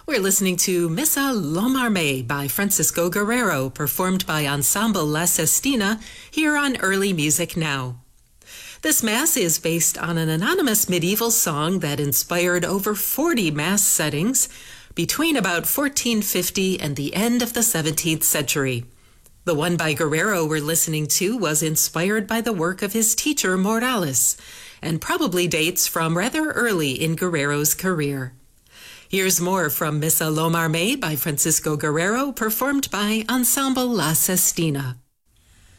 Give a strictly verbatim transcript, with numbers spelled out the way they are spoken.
We're listening to Missa Lomarme by Francisco Guerrero, performed by Ensemble La Sestina, here on Early Music Now. This Mass is based on an anonymous medieval song that inspired over forty Mass settings between about fourteen fifty and the end of the seventeenth century. The one by Guerrero we're listening to was inspired by the work of his teacher Morales, and probably dates from rather early in Guerrero's career. Here's more from Missa Lomarme by Francisco Guerrero, performed by Ensemble La Sestina.